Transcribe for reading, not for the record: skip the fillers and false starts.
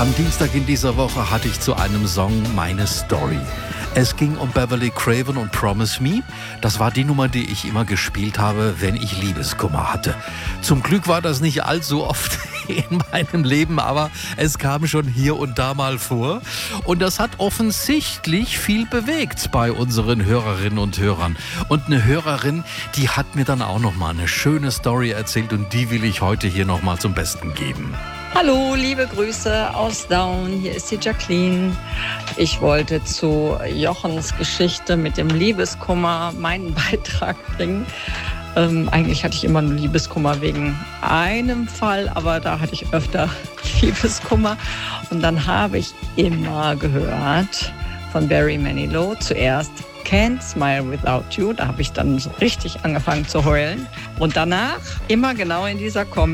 Am Dienstag in dieser Woche hatte ich zu einem Song meine Story. Es ging um Beverly Craven und Promise Me. Das war die Nummer, die ich immer gespielt habe, wenn ich Liebeskummer hatte. Zum Glück war das nicht allzu oft in meinem Leben, aber es kam schon hier und da mal vor. Und das hat offensichtlich viel bewegt bei unseren Hörerinnen und Hörern. Und eine Hörerin, die hat mir dann auch noch mal eine schöne Story erzählt und die will ich heute hier noch mal zum Besten geben. Hallo, liebe Grüße aus Daun, hier ist die Jacqueline. Ich wollte zu Jochens Geschichte mit dem Liebeskummer meinen Beitrag bringen. Eigentlich hatte ich immer nur Liebeskummer wegen einem Fall, aber da hatte ich öfter Liebeskummer. Und dann habe ich immer gehört von Barry Manilow zuerst Can't Smile Without You. Da habe ich dann so richtig angefangen zu heulen. Und danach immer genau in dieser Kombi